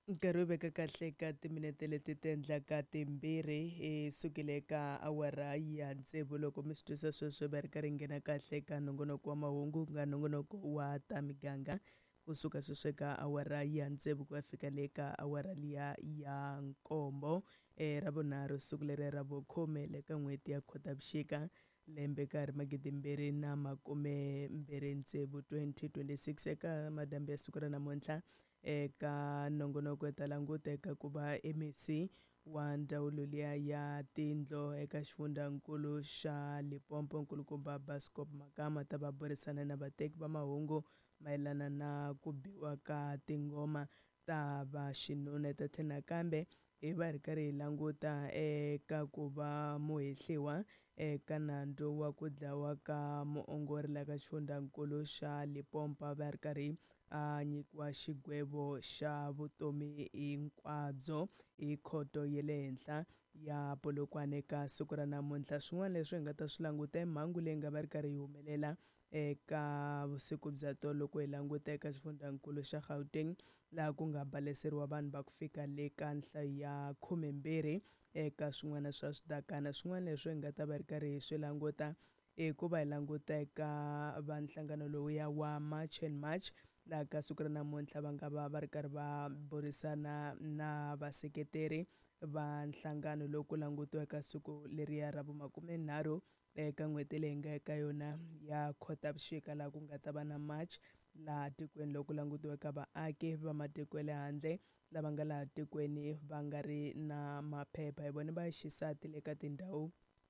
Nkarhi wo veka kahle ka timinete leti ti endlaka timbirhi sukile ka awara ya tsevu loko mi swi twisisa sweswo va ri karhi nghena kahle ka nongonoko wa mahungu ku nga nongonoko wa ta miganga kusuka sweswo ka awara ya tsevu ku ya fika le ka awara liya ya nkombo ra vunharhu siku leri ra vukhume le ka n'hweti ya khotavuxika lembe ka ha ri magidimbirhi na makumembirhi tsevu 2026 eka madambi ya siku ra namuntlha eka nongonoko ta languta eka ku va MEC wa ndzawulo liya ya tindlo eka xifundzankulu xa Limpopo nkulukumba Bascop Makama ta va burisana na vateki va mahungu mayelana na ku biwa ka tingoma ta vaxinuna ta thina kambe hi va ri karhi hi languta eka ku va muhehliwa eka nandzu wa ku dlawa ka muongori la ka xifundzankulu xa Limpopo va ri karhi a nyikiwa xigwevo xa vutomi hinkwabyo hi khoto ya le henhla ya Polokwane ka siku ra namuntlha. Swin'wana leswi hi nga ta swi languta i mhangu leyi nga va ri karhi yi humelela eka vusiku bya tolo loko hi languta eka xifundzankulu xa Gauteng laha ku nga baleseriwa vanhu va ku fika le ka nhlayo ya 12 eka swin'wana swa swidakana. Swin'wana leswi hi nga ta va ri karhi hi swi languta ku va hi languta eka vanhlangano lowuya wa March and March laha ka siku ra namuntlha va nga va ri karhi va burisana na vaseketeri va nhlangano lowu ku langutiwaka siku leriya ra vu-30 eka n'hweti leyi nga eka yona ya khotavuxika laha ku nga ta va na march laha tikweni loko langutiwaka vaaki va matiko ya le handle lava nga laha tikweni va nga ri na maphepha hi vona va xisati le ka tindhawu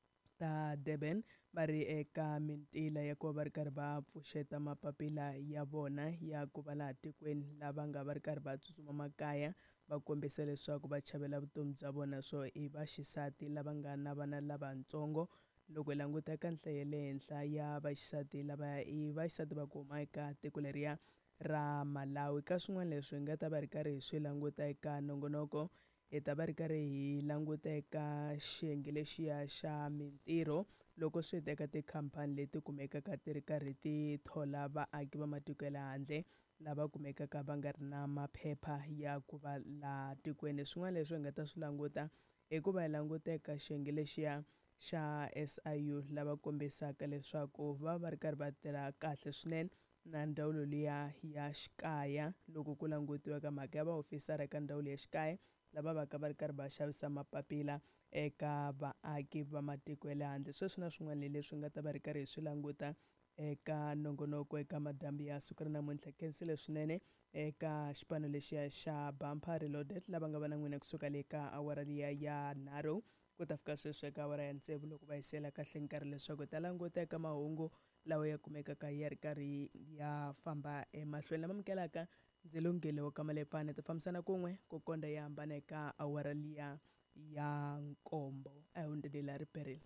ta Durban va ri eka mintila ya ku va ri karhi va pfuxeta mapapila ya vona ya ku va laha tikweni lava nga va ri karhi va tsutsuma makaya va kombisa leswaku va chavela vutomi bya vona swo i vaxisati lava nga na vana lavatsongo loko hi languta eka nhlayo ya le henhla ya vaxisati lava i vaxisati va ku huma eka tiko leriya ra Malawi. Ka swin'wana leswi hi nga ta va ri karhi hi swi languta eka nongonoko hi ta va ri karhi hi languta eka xiyenge lexiya xa mintirho loko swi ta eka tikhampani leti kumekaka ti ri karhi ti thola vaaki va matiko ya le handle lava kumekaka va nga ri na maphepha ya ku va laha tikweni. Swin'wana leswi hi nga ta swi languta i ku va hi languta eka xiyenge lexiya xa SIU lava kombisaka leswaku va va ri karhi va tirha kahle swinene na ndzawulo liya ya xikaya loko ku langutiwa ka mhaka ya vaofisara eka ndzawulo ya xikaya lava va ka va ri karhi va xavisa mapapila eka vaaki va matiko ya le handle. Sweswi na swin'wana leswi nga ta va ri karhi hi swi languta eka nongonoko eka madambi ya siku ra namuntlha khensile swinene eka xipano lexiya xa Bumper Reloaded lava nga va na n'wina kusuka le ka awara liya ya 3 ku ta fika sweswi eka awara ya tsevu loko va hisela kahle nkarhi leswaku hi ta languta eka mahungu lawa ya kumekaka ya ri karhi ya famba emahlweni. Lama amukelaka ndzi lunghile wa ka Malepane ti fambisana kun'we ku konda ya hambana eka awara liya ya nkombo a hi hundzile riperile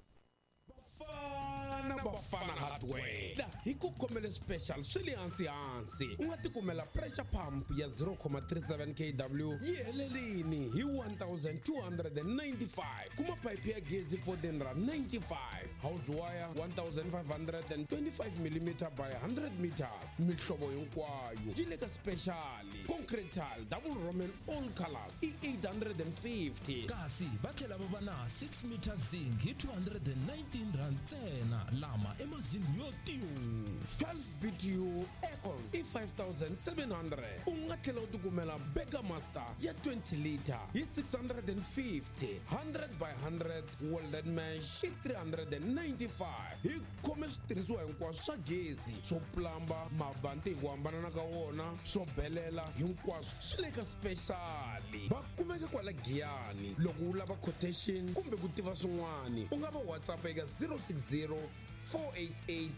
Bafana Hardware la hi ku khomele special swi le hansi u nga ti kumela pressure pump ya 0.37 kW yi helelini hi 1295 kuma pipe ya gezi for R95 house wire 1525 mm by 100 meters mihlovo hinkwayo yi le ka special concrete tile double roman all colors i 850 kasi va tlhela va va na 6 meter zinc hi 219 rand ntsena lama emazingi yo tiyo 12 BTU aircon i 5700 u nga tlhela u ti kumela Bega Master ya 20 liter hi 650 100 by 100 welded mesh i 395 hi khome switirhisiwa hinkwaswo swa gezi swo plamba mavanti hi ku hambana ka wona swo belela hinkwaswo swi le ka speciali va kumeka kwala Giyani loko u lava quotation kumbe ku tiva swin'wani u nga va WhatsApp eka 060 488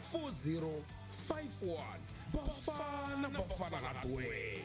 4051 Bafana Hardware.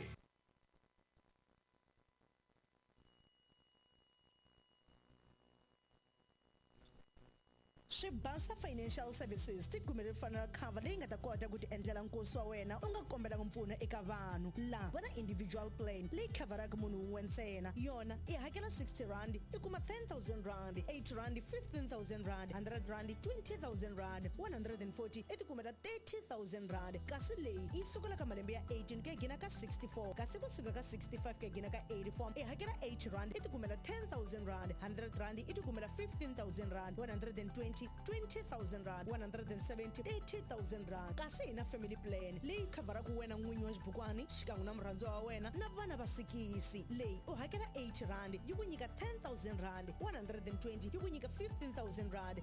Shibasa Financial Services ti kumele fanele cover leyi nga ta kota ku ti endlela nkosi wa wena u nga kombela mpfuno eka vanhu la vana individual plan leyi coveraka munhu un'we ntsena yona i hakela 60 rand i kuma 10,000 rand 8 rand 15,000 rand 100 rand 20,000 rand 140 i ti kumela 30,000 rand kasi leyi i sukela ka malembe ya 18 ku ya gina ka 64 kasi kusuka ka 65 ku ya gina ka 84 i hakela 8 rand i ti kumela 10,000 rand 100 rand i ti kumela 15,000 rand 120 20,000 rand 170 30,000 rand kasi ina family plan leyi coveraka wena n'winyi wa xibukwani xikan'we na murhandziwa wa wena na vana va sikisi leyi u hakela 8 rand yi ku nyika 10,000 rand 120 yi ku nyika 15,000 rand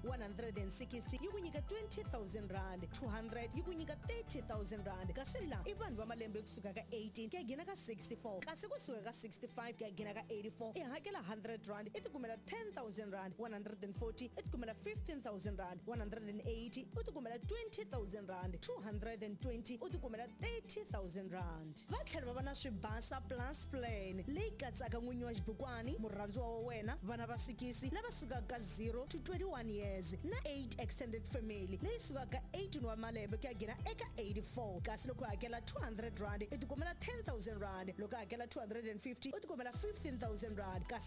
160 yi ku nyika 20,000 rand 200 yi ku nyika 30,000 rand kasi la i vanhu va malembe kusuka ka 18 ku ya gina ka 64 kasi kusuka ka 65 ku ya gina ka 84 i hakela 100 rand i ti kumela 10,000 rand 140 i ti kumela 15,000 rand 180 u ti kumela 20,000 rand 220 u ti kumela 30,000 rand va tlhela va va na swibasa plus plan leyi katsaka n'winyi wa xibukwani murhandziwa wa wena vana va sikisi lava sukaka ka 0 to 21 years na 8 extended family leyi sukaka 18 wa malembe ku ya gina eka 84 kasi loko hakela 200 rand i ti kumela 10,000 rand loko hakela 250 u ti kumela 15,000 rand kasi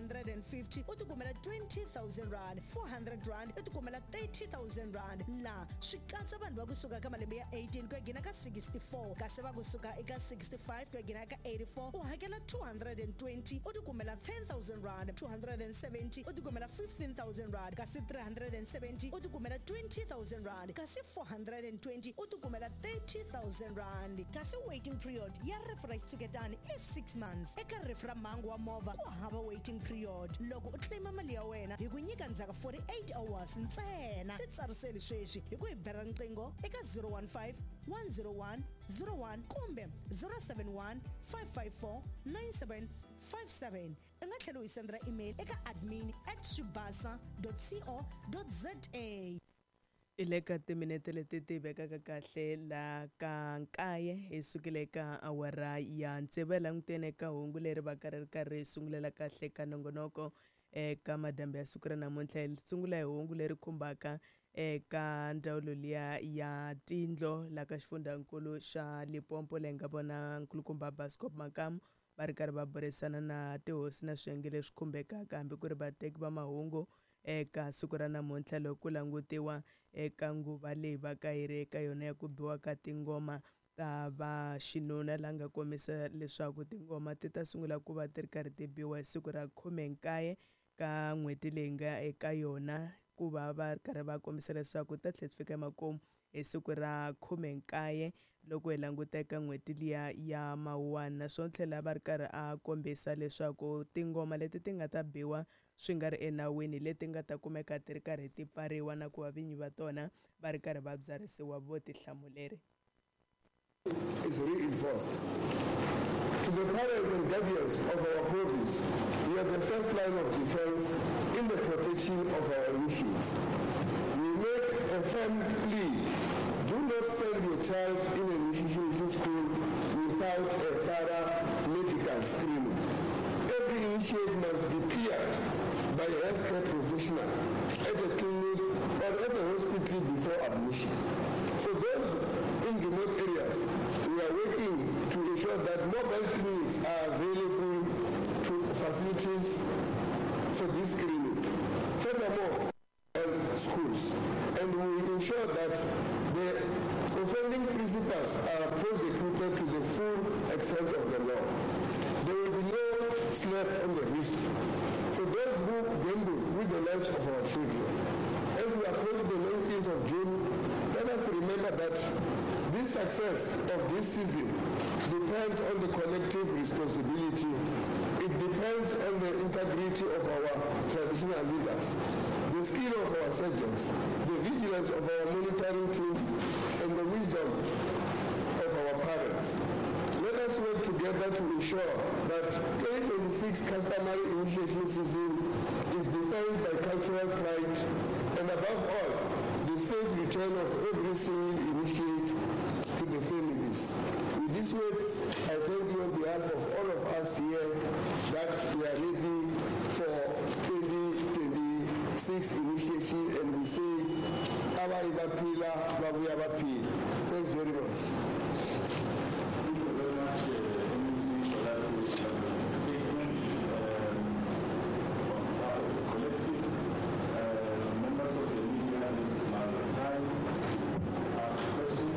350 u ti kumela 20,000 rand 400 rand u ti kumela 30,000 rand la swi katsa vanhu va kusuka ka malembe ya 18 ku ya gina ka 64 kasi va kusuka eka 65 ku ya gina ka 84 u hakela 220 u ti kumela 10,000 rand 270 u ti kumela 15,000 rand kasi 370 u ti kumela 20,000 rand kasi 420 u ti kumela 30,000 rand kasi waiting period ya rifu ra xitshuketani i 6 months eka rifu ra mhangu wa movha ku hava waiting period loko u claima mali ya wena hi ku nyika ndzhaka 48 hours ntsena ti tsariseli sweswi hi ku hi bela riqingho eka 015 101 01 kumbe 071 554 9757 u nga tlhela u hi sendela email eka admin@shibasa.co.za i le ka timinete leti ti vekaka kahle la ka nkaye hi sukile eka awara ya ntsevu hi langutene ka hungu leri va ka ri karhi sungulela kahle ka nongonoko eka madambi ya siku ra namuntlha hi sungula hi hungu leri khumbaka eka ndzawulo liya ya tindlo la ka xifundzankulu xa Limpopo leyi nga vona nkulukumba Bascop Makamu va ri karhi va burisana na tihosi na swiyenge leswi khumbekaka hambi ku ri vateki va mahungu eka siku ra namuntlha loko ku langutiwa eka nguva leyi va ka hi ri eka yona ya ku biwa ka tingoma ta va xinuna la nga komisa leswaku tingoma ti ta sungula ku va ti ri karhi ti biwa hi siku ra 19 ka n'hweti leyi nga eka yona ku va va ri karhi va komisa leswaku ta tlhela fika emakumu hi siku ra 19 loko hi languta eka n'hweti liya ya Mawuwani naswona tlhela va ri karhi a kombisa leswaku tingoma leti ti nga ta biwa swi nga ri enawini leti nga ta kumeka ti ri karhi ti pfariwa na ku va vinyi va tona va ri karhi va byarisiwa vutihlamuleri is reinforced. To the parents and guardians of our province, we are the first line of defense in the protection of our initiates. We make a firm plea: do not send your child in an initiation school without a thorough medical screening. Every initiate must be cleared by a healthcare professional at the clinic or at the hospital before admission. For those in remote areas, we are working to ensure that mobile clinics are available to facilities for this screening. Furthermore, schools, and we will ensure that the offending principals are prosecuted to the full extent of the law. There will be no slap on the wrist for those who gamble with the lives of our children. As we approach the 19th of June, let us remember that the success of this season depends on the collective responsibility. It depends on the integrity of our traditional leaders, the skill of our surgeons, the vigilance of our monitoring teams, and the wisdom of our parents. Let us work together to ensure that 2026 customary initiation season is defined by cultural pride and above all, the safe return of every single initiate to the families. With these words, I thank you on behalf of all of us here that we are ready for 2026 initiation, and we say babuya baphila. Thanks very much. Thank you very much, MEC, for that statement on behalf of the collective. Members of the media, this is now your time. Ask a question.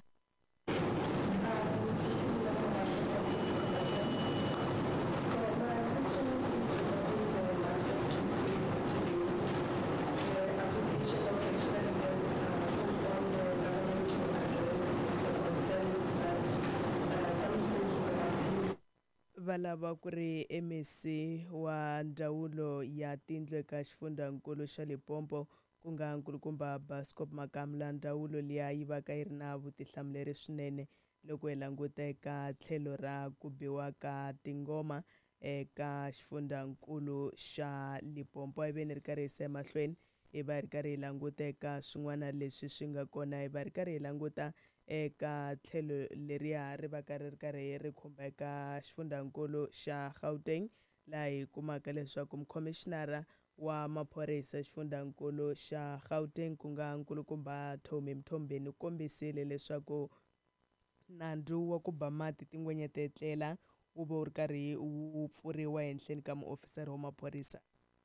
valava ku ri MEC wa ndzawulo ya tindlu eka xifundzankulu xa Limpopo ku nga nkulukumba Bascop Makamla. Ndzawulo liya yi va ka yi ri na vutihlamuleri swinene loko hi languta eka tlhelo ra ku biwa ka tingoma eka xifundzankulu xa Limpopo. Hi ve ni ri karhi hi se mahlweni hi va hi ri karhi hi languta eka swin'wana leswi swi nga kona. Hi va hi ri karhi hi languta eka tlhelo leriya ri va ka ri karhi ri khumba eka xifundzankulu xa Gauteng, laha hi kumaka leswaku mukhomishinara wa maphorisa xifundzankulu xa Gauteng ku nga nkulukumba Tommy Mthombeni u kombisile leswaku nandzu wa ku ba mati tingwenya to etlela wu va wu ri karhi wu pfuriwa ehenhleni ka muofisara wa maphorisa.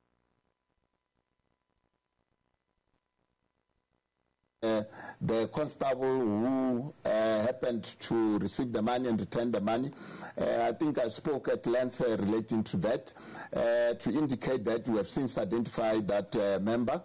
The constable who happened to receive the money and return the money. I think I spoke at length relating to that to indicate that we have since identified that member.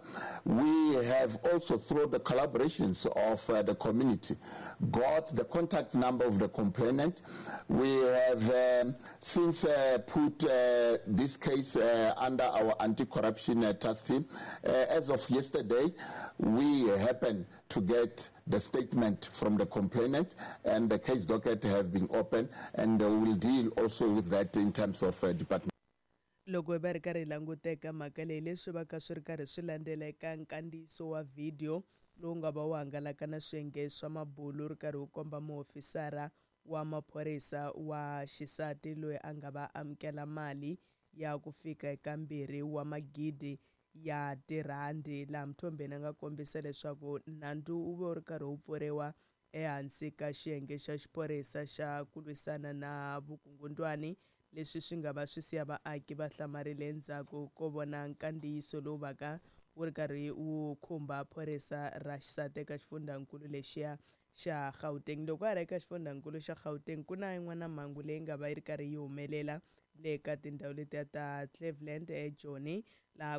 We have also, through the collaborations of the community, got the contact number of the complainant. We have since put this case under our anti-corruption task team. As of yesterday, we happen to get the statement from the complainant, and the case docket have been opened, and we'll deal also with that in terms of department. Loko va ri karhi languteka mhaka leyi leswi va ka swi ri karhi swi landzela eka nkandziyiso wa video lowu nga va wu hangalaka na swiyenge swa mabulu ri karhi wu komba muofisara wa maphorisa wa xisati loyi a nga va amukela mali ya ku fika eka 2 wa magidi ya tirhandi, laha Mthombeni a nga kombisa leswaku nandzu wu va wu ri karhi wu pfuriwa ehansi ka xiyenge xa xiphorisa xa ku lwisana na vukungundwani, leswi swi nga va swi siya vaaki va hlamarile endzhaku ko vona nkandziyiso lowu va ka wu ri karhi wu khumba phorisa ra xisati eka xifundzankulu lexiya xa Gauteng. Loko a ri eka xifundzankulu xa Gauteng ku na yin'wana mhangu leyi nga va yi ri karhi yi humelela le ka tindhawu letiya ta Cleveland eJoni, laha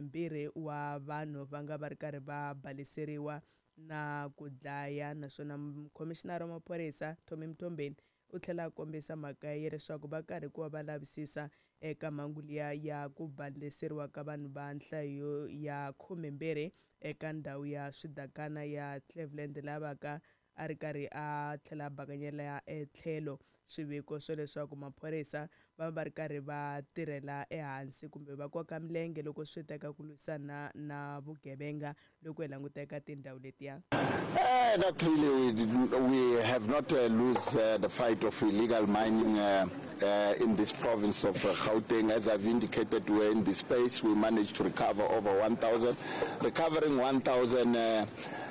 12 wa vanhu va nga va ri karhi va baliseriwa na ku dlaya, naswona mukhomishinara wa maphorisa Tommy Mthombeni u tlhela a kombisa mhaka ya leswaku va karhi ku va va lavisisa eka mhangu liya ya ku baliseriwa ka vanhu va nhlayo ya 12 eka ndhawu ya swidakana ya Cleveland, laha va ka a ri karhi a tlhela bakanyela etlhelo swiviko swo leswaku maphorisa va ri karhi va tirhela ehansi kumbe va koka milenge loko swi teka ku lwisana na vugevenga loko hi languta eka tindhawu letiya. Not really. We have not lose the fight of illegal mining in this province of Gauteng. As I've indicated, we're in this space. We managed to recover over 1,000, recovering 1,000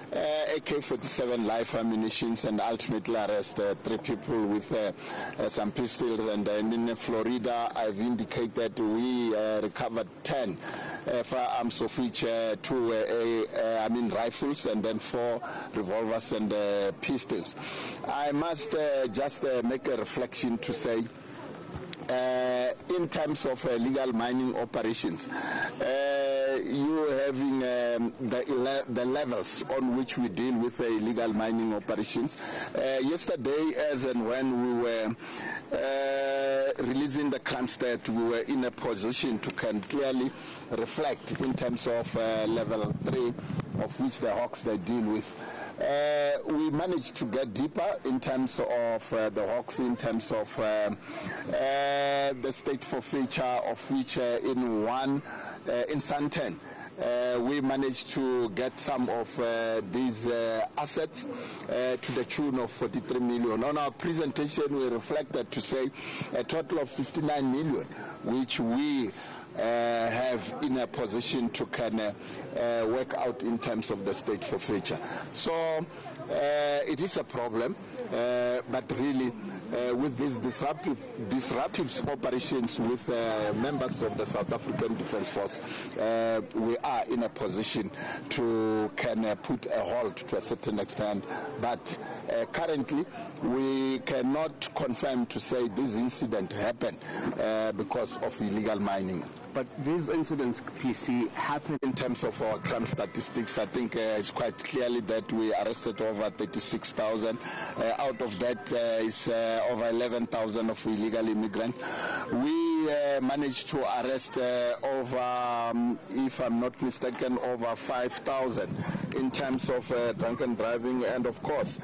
AK-47 live ammunitions, and ultimately arrest 3 people with some pistols. And in Florida, I've indicated we recovered 10 firearms, of which 2 rifles, and then 4 revolvers and pistols. I must just make a reflection to say, in terms of legal mining operations, you having the levels on which we deal with illegal mining operations. Yesterday, as and when we were releasing the crime stat, we were in a position to can clearly reflect in terms of level 3, of which the Hawks they deal with. We managed to get deeper in terms of the Hawks, in terms of the state forfeiture, of which in Santen, we managed to get some of these assets to the tune of 43 million. On our presentation, we reflected to say a total of 59 million, which we have in a position to can work out in terms of the state forfeiture. So it is a problem, but really with these disruptive operations with members of the South African Defence Force, we are in a position to can put a halt to a certain extent, but currently we cannot confirm to say this incident happened because of illegal mining. But these incidents, PC, happen in terms of our crime statistics. I think it's quite clearly that we arrested over 36,000. Out of that is over 11,000 of illegal immigrants. We managed to arrest over, if I'm not mistaken, over 5,000 in terms of drunken driving, and of course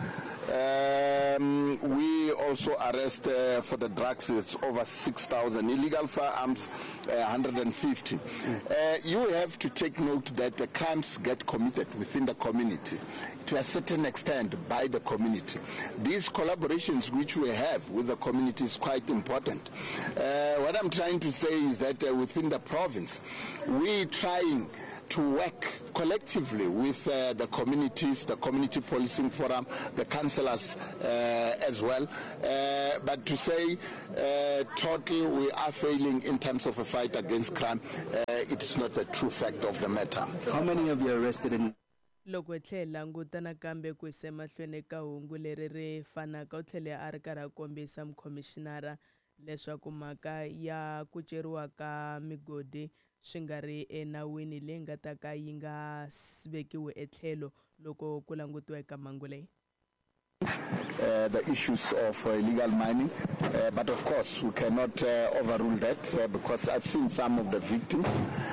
we also arrest for the drugs, it's over 6,000. Illegal firearms, 150. You have to take note that the crimes get committed within the community to a certain extent by the community. These collaborations which we have with the community is quite important. What I'm trying to say is that within the province, we trying to work collectively with the communities, the community policing forum, the councillors as well. But to say totally we are failing in terms of a fight against crime, it is not a true fact of the matter. How many have you arrested in? Loko hi tlhela langutana kambe ku se mahlweni ka hungu leri ri fanaka u tlhele a ri karhi a kombisa mukhomishinara leswaku mhaka ya ku ceriwa ka migodi swi nga ri enawini leyi nga ta ka yi nga vekiwi etlhelo loko ku langutiwa eka mhangu leyi. The issues of illegal mining, but of course we cannot overrule that because I've seen some of the victims.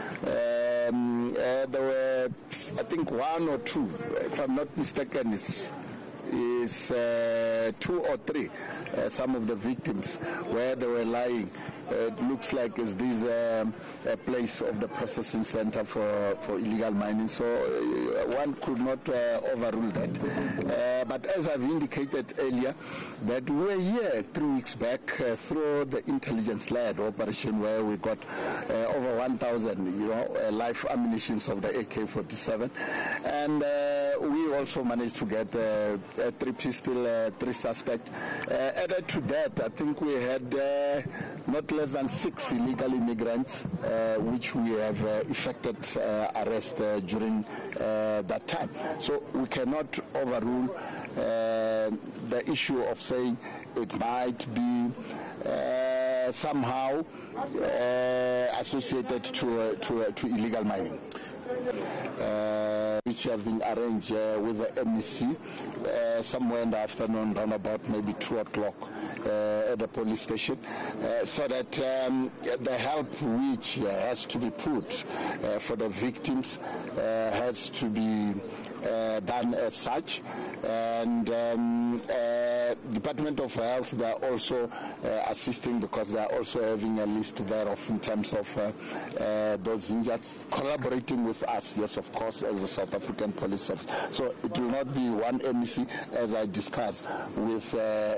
There were, I think, one or two, if I'm not mistaken, is 2 or 3, some of the victims where they were lying. It looks like is this a place of the processing center for illegal mining, so one could not overrule that. But as I've indicated earlier, that we were here 3 weeks back through the intelligence-led operation where we got over 1,000, live ammunitions of the AK-47, and we also managed to get 3 pistol, 3 suspects. Added to that, I think we had not less than 6 illegal immigrants, which we have effected arrest during that time. So we cannot overrule the issue of saying it might be somehow associated to illegal mining. Which have been arranged with the MEC somewhere in the afternoon, around about maybe 2 o'clock at the police station, so that the help which has to be put for the victims has to be done as such. And Department of Health, they are also assisting because they are also having a list thereof in terms of those injured, collaborating with us, yes, of course, as a South African Police Service. So it will not be one MEC, as I discussed with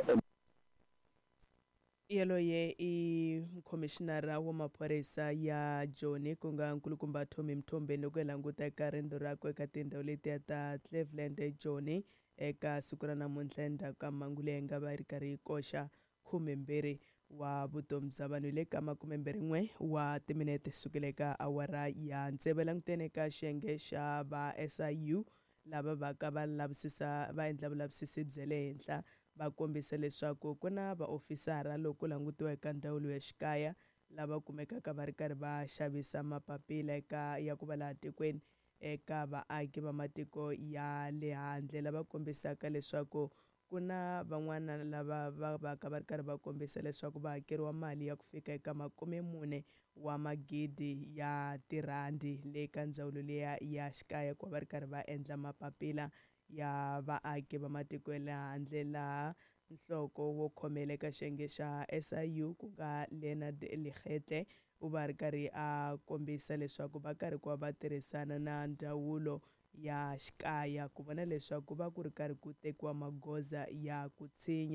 yelo ye I mkhomishinara wa maphorisa ya Joni ku nga nkulukumba Tommy Mthombe loko hi languta eka riendzo rakwe eka tindhawu letiya ta Cleveland Joni eka siku ra namuntlha endzhaku ka mhangu leyi nga va ri karhi yi koxa 12 wa vutomi bya vanhu le ka 21 wa timinete sukela eka awara ya ntsevu. Langutene ka xiyenge xa va SIU lava va ka va endla vulavisisi bya le henhla va kombisa leswaku ku na vaofisara loko langutiwa eka ndhawu ya xikaya lava kumekaka va ri karhi va xavisa mapapila ya ku va laha tikweni eka vaaki va matiko ya le handle lava kombisaka leswaku ku na van'wana lava va ka va ri karhi va kombisa leswaku va hakeriwa mali ya ku fika eka 40 wa magidi ya tirhandi le ka ndzawulo leya ya xikaya ku va ri karhi va endla mapapila ya vaaki va matiko ya le handle. Laha nhloko wo khomela eka xiyenge xa SIU ku nga Leonard Lekgetle u va ri karhi a kombisa leswaku va karhi ku va tirhisana na ndawulo ya xikaya ku vona leswaku va ku ri karhi ku tekiwa magoza ya ku tshinya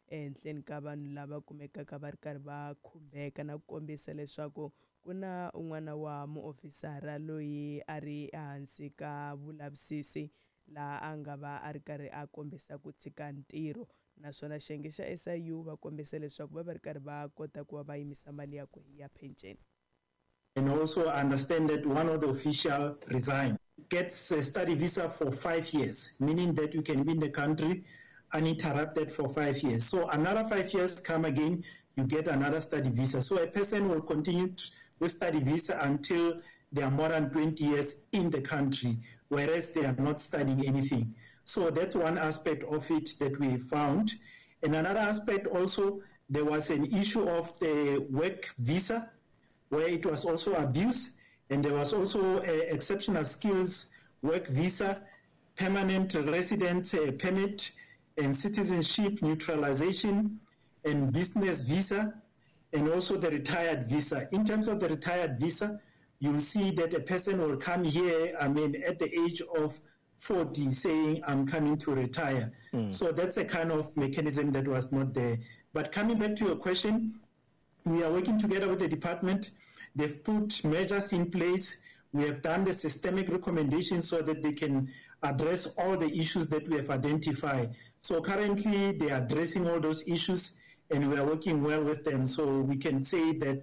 ehenhleni ka vanhu lava kumekaka va ri karhi va khumbeka na ku kombisa leswaku ku na un'wana wa muofisara loyi a ri ehansi ka vulavisisi laha a nga va a ri karhi a kombisa ku tshika ntirho naswona xiyenge xa SIU va kombisa leswaku va ri karhi va kota ku va va yimisa mali ya pension. And also understand that one of the officials resigned, gets a study visa for 5 years, meaning that you can be in the country uninterrupted for 5 years. So another 5 years come again, you get another study visa. So a person will continue with study visa until they are more than 20 years in the country, whereas they are not studying anything. So that's one aspect of it that we found. And another aspect also, there was an issue of the work visa, where it was also abused, and there was also exceptional skills work visa, permanent resident permit, and citizenship neutralization, and business visa, and also the retired visa. In terms of the retired visa, you'll see that a person will come here, at the age of 40, saying, I'm coming to retire. So that's the kind of mechanism that was not there. But coming back to your question, we are working together with the department. They've put measures in place. We have done the systemic recommendations so that they can address all the issues that we have identified. So currently, they are addressing all those issues, and we are working well with them. So we can say that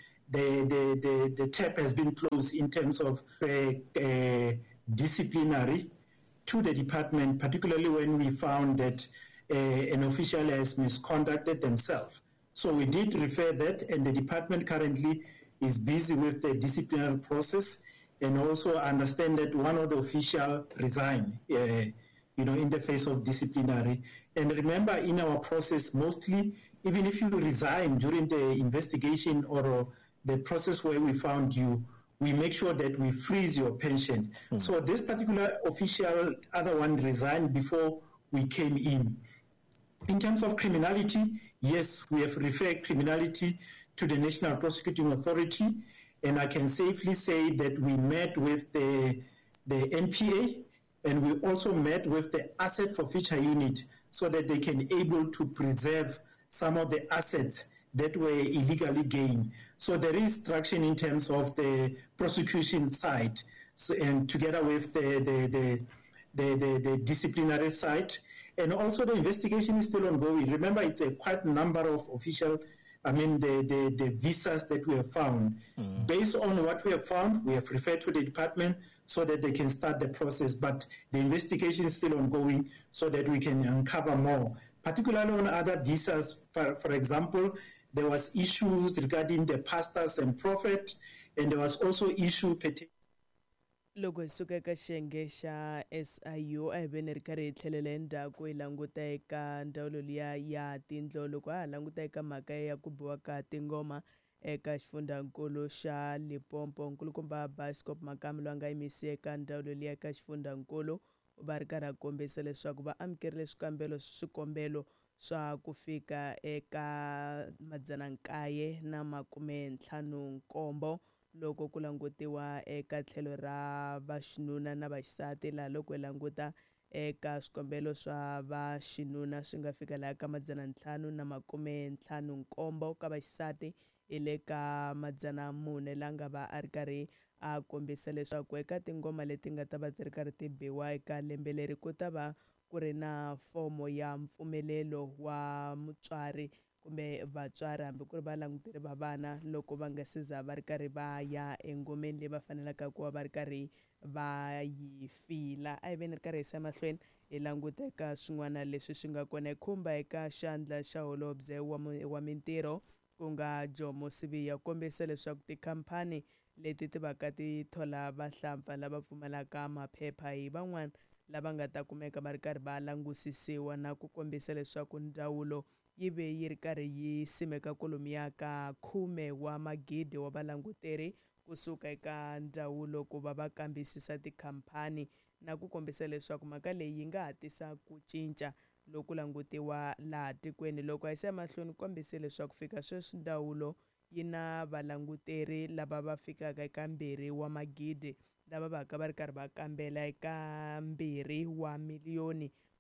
the tap has been closed in terms of disciplinary to the department, particularly when we found that an official has misconducted themselves. So we did refer that, and the department currently is busy with the disciplinary process, and also understand that one of the officials resigned, in the face of disciplinary. And remember, in our process, mostly, even if you resign during the investigation or the process where we found you, we make sure that we freeze your pension. So this particular official, other one resigned before we came in. In terms of criminality, yes, we have referred criminality to the National Prosecuting Authority, and I can safely say that we met with the NPA, and we also met with the Asset Forfeiture Unit so that they can able to preserve some of the assets that were illegally gained. So there is traction in terms of the prosecution side, and together with the disciplinary side. And also the investigation is still ongoing. Remember, it's a quite number of official, the visas that we have found. Based on what we have found, we have referred to the department so that they can start the process. But the investigation is still ongoing so that we can uncover more. Particularly on other visas, for example, there was issues regarding the pastors and prophet, and there was also issue loko hi suka eka xiyenge xa SIU a hi ve ni ri karhi hi tlhelela endzhaku hi languta eka ndzawulo liya ya tindlo loko ha ha languta eka mhaka ya ku biwa ka tingoma eka xifundzankulu xa Limpopo. Nkulukumba Biskop Makama loyi a nga yimisi eka ndzawulo liya eka xifundzankulu u va ri karhi a kombisa leswaku va amukerile swikombelo swa ku fika eka 957 loko ku langutiwa eka tlhelo ra vaxinuna na vaxisati, laha loko hi languta eka swikombelo swa vaxinuna swi nga fika laha ka 557 ka vaxisati hi le ka 400 la nga va a ri karhi a kombisa leswaku eka tingoma leti nga ta va ti ri karhi ti biwa eka lembe leri ku ta va ku ri na fomo ya mpfumelelo wa mutswari kumbe vatswari hambi ku ri va languteri va vana loko va nga se za va ri karhi va ya engomeni leyi va fanelaka ku va va ri karhi va yi fila. A hi ve ni ri karhi hi yisa mahlweni hi languta eka swin'wana leswi swi nga kona hi khumba eka xandla xa holobye wa mintirho ku nga Jomo Sibiya kombisa leswaku tikhampani leti ti va ka ti thola vahlampfa lava pfumalaka maphepha hi van'wana lava nga ta kumeka va ri karhi va langusisiwa, na ku kombisa leswaku ndzawulo yi ve yi ri karhi yi simeka kolomiya ka 10 wa magidi wa valanguteri kusuka eka ndzawulo ku va va kambisisa tikhampani, na ku kombisa leswaku mhaka leyi yi nga ha tisa ku cinca loku langutiwa laha tikweni. Loko a hi siya mahlweni kombise leswaku fika sweswi ndzawulo yi na valanguteri lava va fikaka eka 2 wa magidi lava va ka va ri karhi va kambela eka 2 wa miliyoni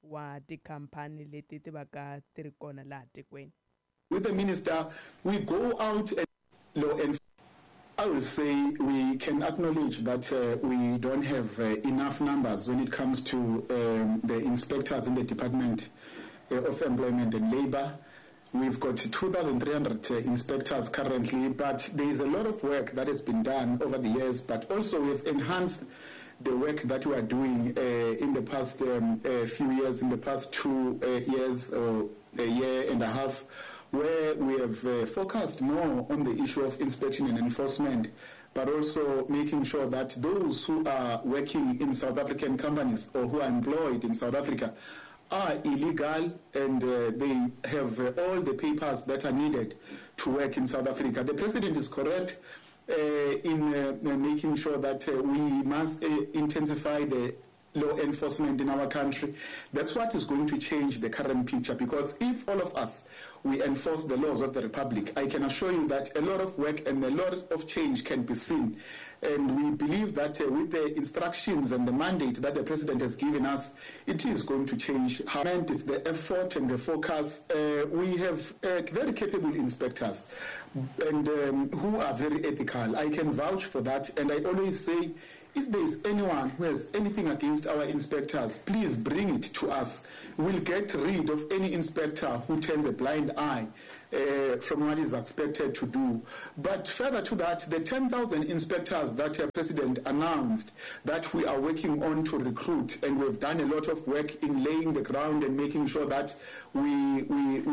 wa tikhampani leti ti va ka ti ri kona laha tikweni. With the minister, we go out and law enforcement. I will say we can acknowledge that we don't have enough numbers when it comes to the inspectors in the Department of Employment and Labor. We've got 2,300 inspectors currently, but there is a lot of work that has been done over the years, but also we've enhanced the work that we are doing in the past few years, in the past 2 years or a year and a half, where we have focused more on the issue of inspection and enforcement, but also making sure that those who are working in South African companies or who are employed in South Africa are illegal and they have all the papers that are needed to work in South Africa. The President is correct in making sure that we must intensify the law enforcement in our country. That's what is going to change the current picture, because if all of us, we enforce the laws of the Republic, I can assure you that a lot of work and a lot of change can be seen. And we believe that with the instructions and the mandate that the President has given us, it is going to change. How is the effort and the focus. We have very capable inspectors and who are very ethical. I can vouch for that, and I always say, if there is anyone who has anything against our inspectors, please bring it to us. We'll get rid of any inspector who turns a blind eye from what is expected to do. But further to that, the 10,000 inspectors that the President announced that we are working on to recruit, and we've done a lot of work in laying the ground and making sure that we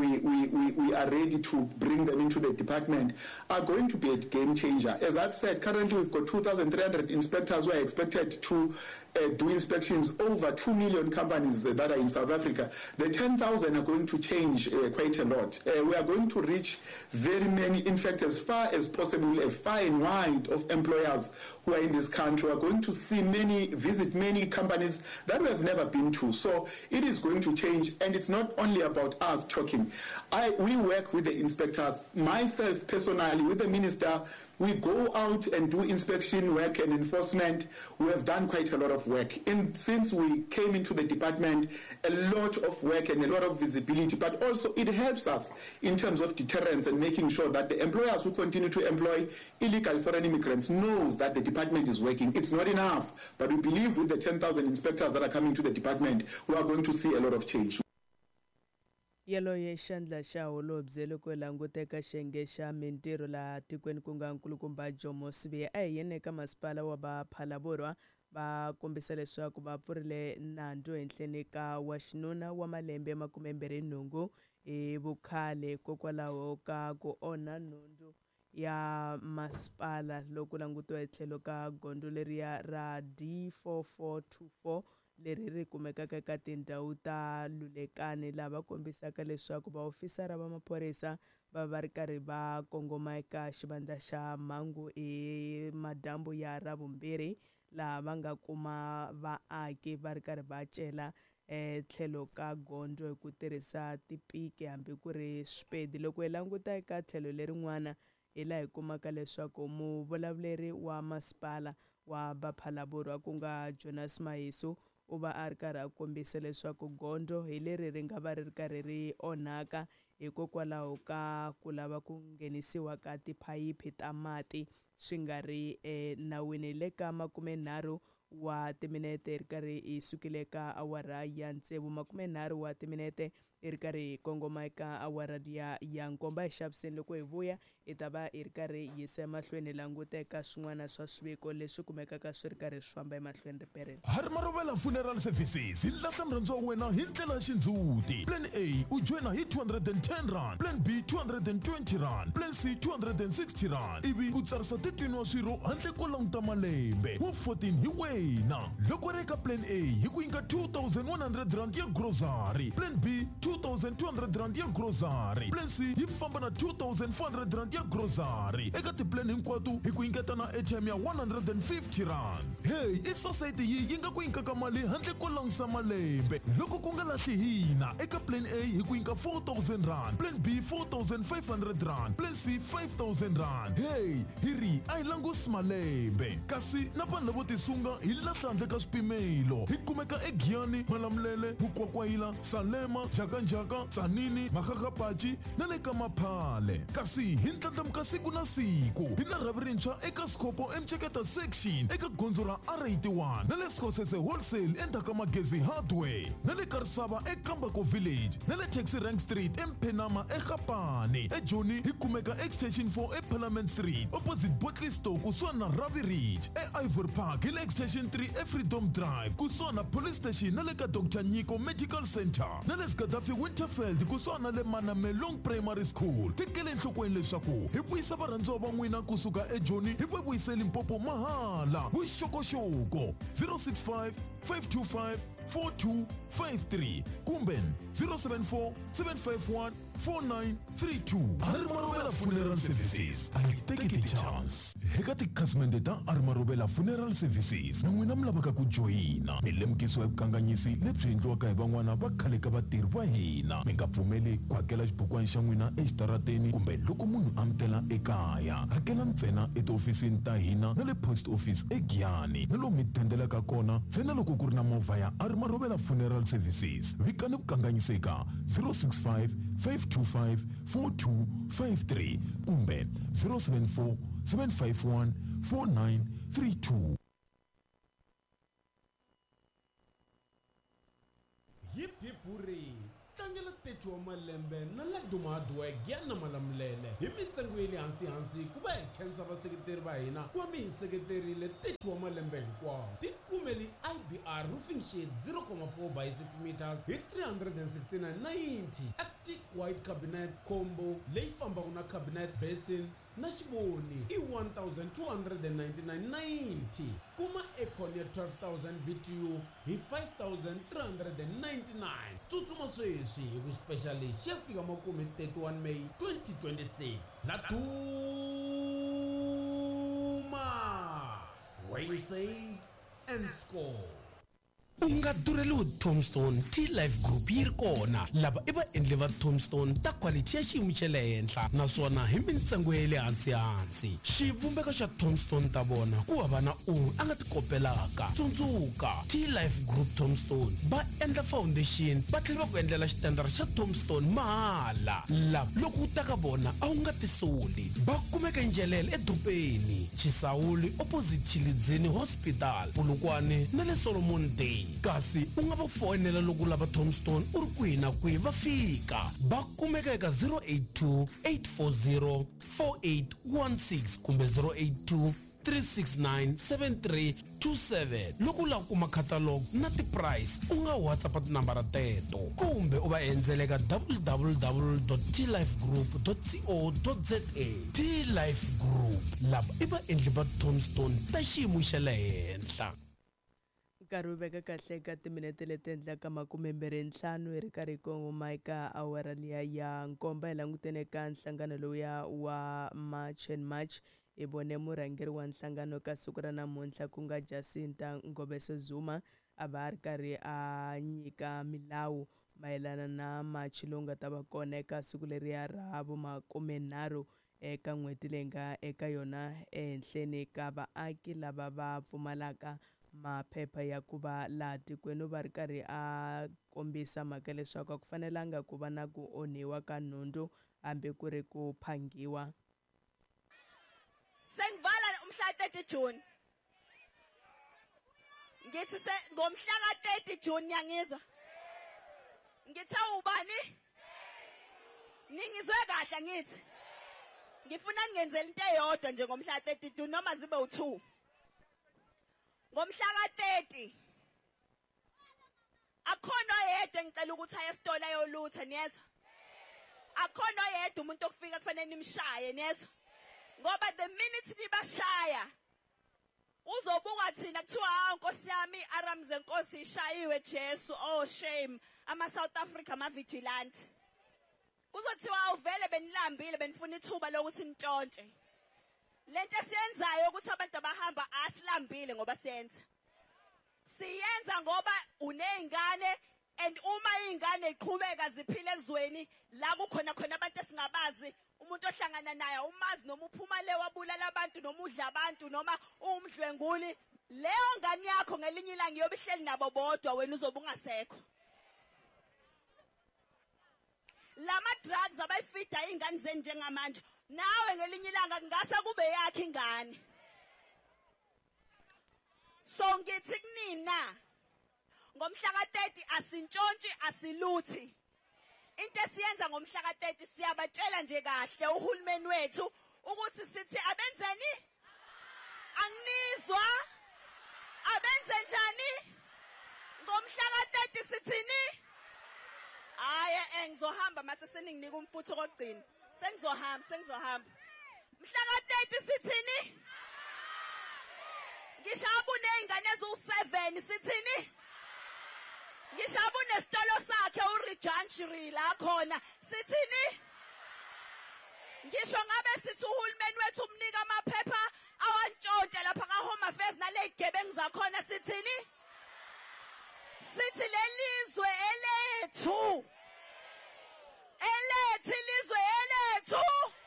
are ready to bring them into the department, are going to be a game changer. As I've said, currently we've got 2,300 inspectors who are expected to do inspections over 2 million companies that are in South Africa. The 10,000 are going to change quite a lot. We are going to reach very many, in fact, as far as possible, a far and wide of employers who are in this country. We are going to see visit many companies that we have never been to. So it is going to change, and it's not only about us talking. We work with the inspectors. Myself personally, with the minister, we go out and do inspection work and enforcement. We have done quite a lot of work. Since we came into the department, a lot of work and a lot of visibility, but also it helps us in terms of deterrence and making sure that the employers who continue to employ illegal foreign immigrants knows that the department is working. It's not enough, but we believe with the 10,000 inspectors that are coming to the department, we are going to see a lot of change. Yaloye xandla xa holobye loko languteka xiyenge xa mintirho laha tikweni ku nga nkulukumba Jomo Sibiya a hi yene eka masipala wa Phalaborwa va kombisa leswaku va pfurile nandzu henhleni ka wa xinuna wa malembe 28 hi vukhale kokwalaho ka ku onha nhundzu ya masipala loko langutiwa etlhelo ka gondo leriya ra D4424 leri ri kumekaka eka tindhawu ta Lulekani lava kombisaka leswaku vaofisara va maphorisa va ri karhi va kongoma eka xivandla xa mhangu madyambu ya Ravumbirhi laha va nga kuma vaaki va ri karhi va cela tlhelo ka gondzo hi ku tirhisa tipiki hambi ku ri swipedi. Loko hi languta eka tlhelo lerin'wana hi laha hi kumaka leswaku muvulavuleri wa masipala wa Phalaborwa ku nga Jonas Mahiso u va a ri karhi a kombisa leswaku gondo hi leri ri nga va ri karhi ri onhaka hikokwalaho ka ku lava ku nghenisiwa ka tiphayiphi ta mati swi nga ri nawini. Le ka 30 wa timinete ri karhi hi sukile ka awara ya 30 wa timinete ri karhi hi kongoma eka awara ya nkomba. Hi xaviseni loko hi vuya hi ta va hi ri karhi hi yisa emahlweni languta eka swin'wana swa swiviko leswi kumekaka swi ri karhi swi famba emahlweni ripereni. Hari Marovela Funeral Services hi ndla murhandziwa wa wena hi ndlela ya xindzhuti. Plan A u joina hi 210 rand, Plan B 220 rand, Plan C 260 rand. Ivi u tsarisa titwini wa swirho handle ko languta malembe. Wa 14 hi wena. Loko ri eka Plan A hi ku nyika 2,100 rand ya grocery, Plan B 2,200 rand ya grocery, Plan C hi famba na 2,400 rand ya grocery. Eka tiplan hinkwato hi ku nyiketa na ATM ya 150 rand. Hey, i society yi nga ku nyikaka mali handle ko langisa malembe. Loko ku nga lahli hina eka Plan A hi ku nyika 4,000 rand, Plan B 4,500 rand, Plan C 5,000 rand. Hey, hi ri a hi langusi malembe kasi na vanhu lavo tisunga hi lahlandle ka swipimelo hi kumeka eGiyani, Malamulele, Bukwakwayila, Salema, Jakanjaka, Tsanini, Makgakgapachi na le ka Maphale. Kasi hi ntlatlamuka siku na siku hi na rhavi rintshwa eka Skopo Mcheketa section eka gondzo ra R81 na le Skhosese wholesale endzhaku ka Magezi hardware na le Karisava eKambako village na le Taxi Rank Street eMphenama eGapane. eJoni hi kumeka extension 4 eParliament Street opposite Botley Store kusuhana na Ravi Ridge eIvory Park hi le extension 3 eFreedom Drive kusuhana na police station na le ka Dr. Nyiko Medical Center na le Gaddafi Winterfeld kusuhana le Manamelong Primary School. Tekele enhlokweni leswaku hi vuyisa varhandziwa va n'wina kusuka eJoni hi vuyisela Limpopo mahala. Vuxokoxoko 065 525 4253 kumbe 074 751 4932. Arimarobela Funeral Services aliteke ti chance eka tikhasimende ta Arimarobela Funeral Services na n'wina mi lavaka ku joyina milemukisiwa hi vukanganyisi lebyi endliwaka hi van'wana va khale ka vatirhi va hina. Mi nga pfumeli ku hakela xibukwana xa n'wina exitarateni kumbe loko munhu amtela ekaya. Hakela ntsena etihofisini ta hina na le post office eGiyani na lomu mi tendelaka kona ntsena loko ku ri na movha ya Arimarobela Funeral Services. Vikani ku kanganyiseka 065 525 4253 kumbe 074 751 4932. Hip hip hooray! Tlangela tetu wa malembe na la dumadwa Giyani na Malamulele hi mintsengo ya le hansi ku va hi khensa vaseketeri va hina ku va mi hi seketerile tetu wa malembe hinkwawo. Tikumeli IBR roofing shade 0.4 by 6 meters hi 369.90. Arctic white cabinet combo leyi fambaka na cabinet basin na xivoni i 1,299.90. Kuma aircon ya 12,000 BTU hi 5,399. Tsutsuma sweswi hi ku specially xi ya fika makume 31 May 2026. La duma where you say and score. Unga dureliwe Tombstone T-Life Group yi ri kona lava i vaendli va Tombstone ta quality ya xiyimo xa le henhla naswona hi mintsengo ya le hansi. Xivumbeko xa Tombstone ta vona ku hava na un'we a nga ti kopelaka. Tsundzuka T-Life Group Tombstone va endla foundation va tlhela va ku endlela xitendara xa Tombstone mahala. Loko u ta ka vona a wu nga ti soli. Va kumeka Njelele eDrupeni, Chisawuli opposite Chilidzini Hospital, Polokwane na le Solomon Day. Kasi u nga va fonela loko lava Tombstone u ri kwihi na kwihi va fika. Va kumeka eka 082 840 4816 kumbe 082 369 7327. Loko u lava ku kuma catalog na ti-price u nga WhatsApp tinambara teto kumbe u va endzele ka www.tlifegroup.co.za. T-Life Group lava i vaendli va Tombstone ta xiyimo xa le henhla. Nkarhi wu veka kahle ka timinete leti endlaka 25 hi ri karhi hi kongoma eka awara liya ya nkomba hi langutene ka nhlangano lowuya wa March and March. Hi vone murhangeri wa nhlangano ka siku ra namuntlha ku nga Jacinta Ngobese Zuma a va ri karhi a nyika milawu mayelana na March lowu nga ta va kona eka siku leriya ra vu-30 eka n'hweti leyi nga eka yona ehenhleni ka vaaki lava va pfumalaka maphepha ya ku va laha tikweni. Va ri karhi a kombisa mhaka leswaku a ku fanelanga ku va na ku onhiwa ka nhundzu hambi ku ri ku phangiwa. Sengivala umhla 30 June. Ngithi ngomhla ka 30 June ngiyangizwa. Ngithi ubani? Ningizwe kahle ngithi. Ngifuna ngenzele into eyodwa nje ngomhla 30 June noma zibe u2. Ngomhla ka 30 akhona oyedwa ngicela ukuthi aye esitolo ayolutha niyezwa. Akhona oyedwa umuntu okufika kufanele nimshaye niyezwa. Ngoba the minute nibashaya uzobuka thina kuthiwa Nkosi yami Arams enkosi ishayiwe Jesu. Oh shame, ama South Africa ama vigilante. Kuzothiwa uvele benilambile benifuna ithuba lokuthi nitshontshe. Lento esiyenzayo ukuthi abantu abahamba asilambile ngoba siyenza. Siyenza ngoba unezingane and uma izingane iqhubeka ziphile ezweni la kukhona abantu esingabazi, umuntu ohlangana naye umazi noma uphuma le wabulala abantu noma udla abantu noma umdlwenguli leyo ngane yakho ngelinye ilanga iyobihleli nabo bodwa wena uzobe ungasekho. Lama drugs abayifida ingane zeni njengamanje nawe ngelinye ilanga ngase kube yakhe ingane. So ngithi kunina ngomhla ka30 asintshontshi asiluthi. Into esiyenza ngomhla ka30 siyabatshela nje kahle uhulumeni wethu ukuthi sithi abenzeni anginizwa abenze njani ngomhla ka30 sithini hayi ngizohamba mase seninginika umfutho kokugcina sengizohamba mhla ka30 sithini ngishabune ingane ezu7 sithini ngishabune sitolo sakhe uRejanshiri la khona sithini ngisho ngabe sithi uhulumeni wethu umnika amaphepha awantshontshe lapha kaHome Affairs nale gebengu zakhona sithini sithi lelizwe elethu lizwe elethu.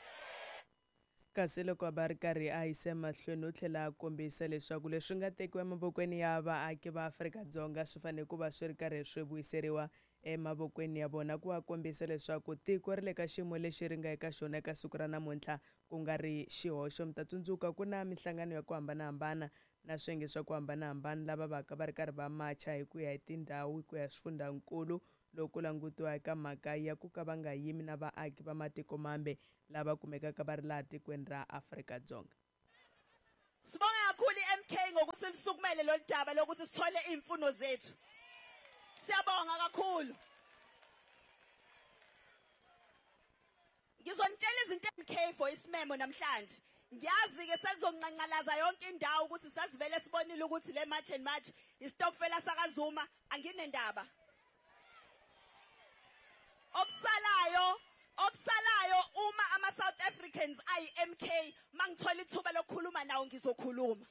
Kasi loko va ri karhi a yisa mahlweni u tlhela a kombisa leswaku leswi nga tekiwa emavokweni ya vaaki va Afrika-Dzonga swi fanele ku va swi ri karhi swi vuyiseriwa emavokweni ya vona, ku va kombisa leswaku tiko ri le ka xiyimo lexi ri nga eka xona eka siku ra namuntlha ku nga ri xihoxo. Mi ta tsundzuka ku na mihlangano ya ku hambanahambana na swiyenge swa ku hambanahambana lava va ka va ri karhi va macha hi ku ya hi tindhawu hi ku ya swifundzankulu loko langutiwa eka mhaka ya ku ka va nga yimi na vaaki va matiko mambe lava kumekaka va ri laha tikweni ra Afrika-Dzonga. Sibonga kakhulu MK ngokuthi lisukumele lo daba lokuthi sithole imfuno zethu. Siyabonga kakhulu. Ngizontshela izinto MK for isimemo namhlanje. Ngiyazi ke sekuzonqanqalaza yonke indawo ukuthi sasivele sibonile ukuthi le march and march istokfela sakaZuma anginendaba. Okusalayo uma ama South Africans ayi MK mangithola ithuba lokukhuluma nawo ngizokhuluma.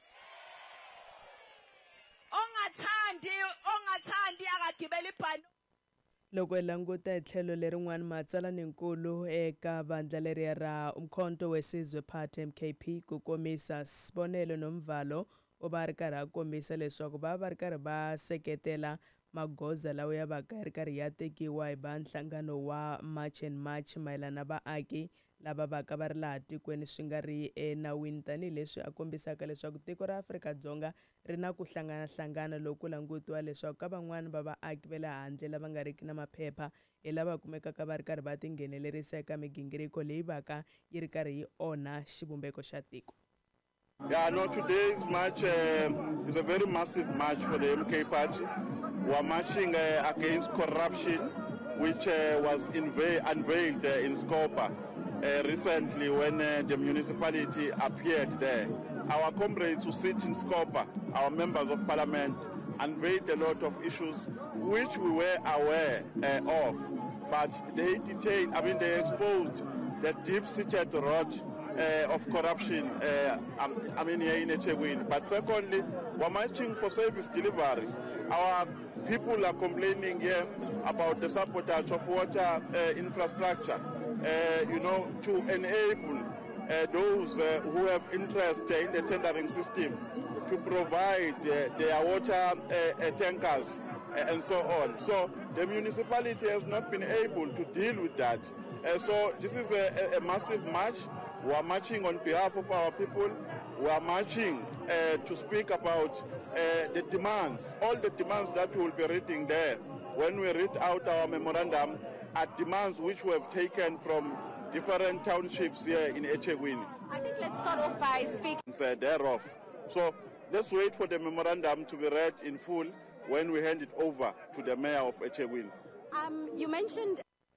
Ongathandi akagibela ibhano. Loko elanguta itlhelo lerin'wana matsalanikulu eka vandla leriya ra Umkhonto weSizwe Party MKP ku komisa sibonelo nomvalo o va ri karhi a kombisa leswaku va ri karhi va seketela magoza lawa ya va ka ri karhi ya tekiwa hi va nhlangano wa March and March mayelana vaaki lava va ka va ri laha tikweni swi nga ri enawini, tanihileswi a kombisaka leswaku tiko ra Afrika-Dzonga ri na ku hlangana loku langutiwa leswaku ka van'wani va vaaki va le handle lava nga riki na maphepha hi lava kumekaka va ri karhi va tinghenelerisa eka migingiriko leyi va ka yi ri karhi yi onha xivumbeko xa tiko. Yeah, no, today's march is a very massive march for the MK party. We are marching against corruption, which was unveiled in Scopa recently when the municipality appeared there. Our comrades who sit in Scopa, our members of parliament, unveiled a lot of issues which we were aware of, but they exposed the deep-seated rot of corruption, here in eThekwini. But secondly, we're marching for service delivery. Our people are complaining here about the sabotage of water infrastructure, to enable those who have interest in the tendering system to provide their water tankers and so on. So the municipality has not been able to deal with that. So this is a massive march. We are marching on behalf of our people. We are marching to speak about the demands, all the demands that we will be reading there. When we read out our memorandum, are demands which we have taken from different townships here in eThekwini. I think let's start off by speaking thereof. So let's wait for the memorandum to be read in full when we hand it over to the mayor of eThekwini. You mentioned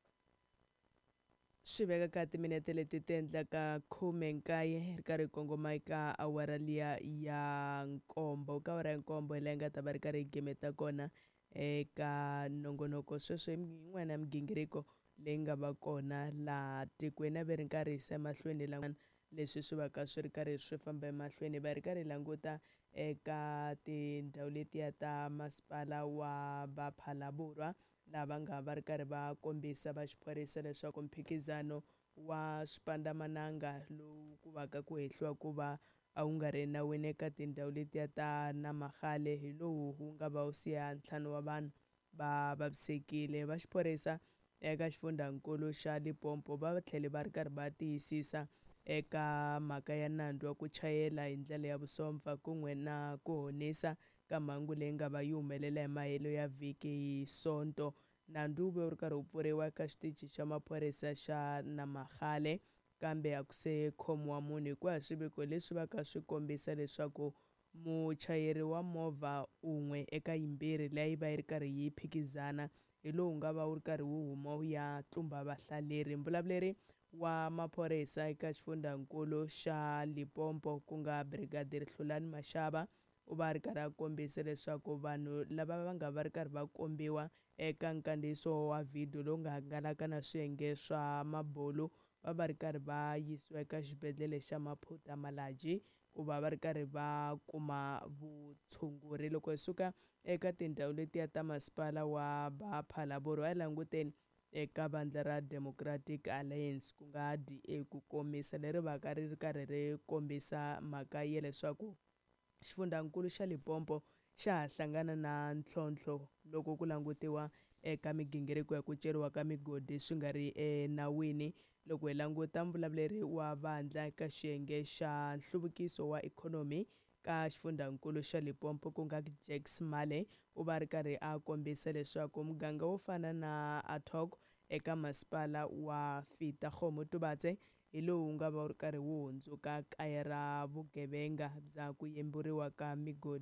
swi veka ka timinete leti ti endlaka 19 ri karhi kongoma eka awara liya ya nkombo ka awara ya nkombo leyi nga ta va ri karhi hi gemeta kona eka nongonoko sweswi yin'wana ya migingiriko leyi nga va kona laha tikweni a va ri karhi hisa emahlweni lan'wana leswi swi va ka swi ri karhi swi famba emahlweni va ri karhi languta eka tindhawu letiya ta masipala wa Baphalabhurwa lava nga va ri karhi va kombisa va xiphorisa leswaku mphikizano wa swipandzamananga lowu ku va ka ku hehliwa ku va a wu nga ri nawini eka tindhawu letiya ta Namahale hi lowu wu nga va wu siya 5 wa vanhu va vavisekile. Va xiphorisa eka xifundzankulu xa Limpopo va tlhele va ri karhi va tiyisisa eka mhaka ya nandzu wa ku chayela hi ndlela ya vusopfa kun'we na ku honisa ka mhangu leyi nga va yi humelela hi mahelo ya vhiki hi Sonto. Nandzu wu ve wu ri karhi wu pfuriwa eka xitichi xa maphorisa xa Namahale kambe a ku se khomiwa munhu hikuva swiviko leswi va ka swi kombisa leswaku muchayeri wa movha un'we eka yimbirhi leyi va yi ri karhi yi phikizana hi lowu nga va wu ri karhi wu huma wu ya tlumba vahlaleri. Mbulavuleri wa maphorisa eka xifundzankulu xa Limpopo ku nga Brigadier Hlulani Mashava u va ri karhi a kombisa leswaku vanhu lava va nga va ri karhi va kombiwa eka nkandziyiso wa vhidiyo lowu nga hangalaka na swiyenge swa mabulu va ri karhi va yisiwa eka xibedhlele xa Maphuta Malaji ku va ri karhi va kuma vutshunguri. Loko hi suka eka tindhawu letiya ta masipala wa Phalaborwa a languteni eka vandla ra Democratic Alliance ku nga DA ku komisa leri va ka ri ri karhi ri kombisa mhaka ya leswaku xifundzankulu xa Limpopo xa ha hlangana na ntlhontlho loko ku langutiwa eka migingiriko ya ku ceriwa ka migodi swi nga ri enawini. Loko hi languta mbulavuleri wa vandla eka xiyenge xa nhluvukiso wa ikhonomi ka xifundzankulu xa Limpopo ku nga Jax Male u va ri karhi a kombisa leswaku muganga wo fana na Athock eka masipala wa Fitagom Tubatse hi lowu nga va wu ri karhi wu hundzuka kaya ra vugevenga bya ku yemburiwa ka migodi.